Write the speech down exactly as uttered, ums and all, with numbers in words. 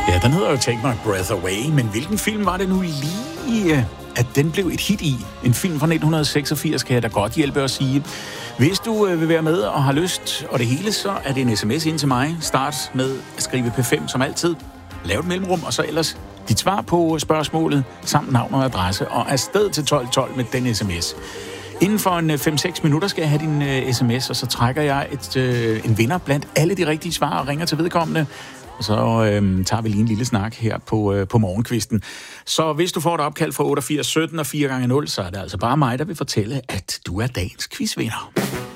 Ja, den hedder jo Take My Breath Away, men hvilken film var det nu lige, at den blev et hit i? En film fra nitten seksogfirs, kan jeg da godt hjælpe at sige. Hvis du vil være med og har lyst, og det hele, så er det en sms ind til mig. Start med at skrive P fem som altid. Lav et mellemrum, og så ellers dit svar på spørgsmålet, samt navn og adresse, og afsted til tolv tolv med den sms. Inden for en fem seks minutter skal jeg have din uh, sms, og så trækker jeg et, uh, en vinder blandt alle de rigtige svar og ringer til vedkommende. Og så øhm, tager vi lige en lille snak her på, øh, på morgenkvisten. Så hvis du får et opkald fra otteogfirs sytten og fire gange nul, så er det altså bare mig, der vil fortælle, at du er dagens quizvinder.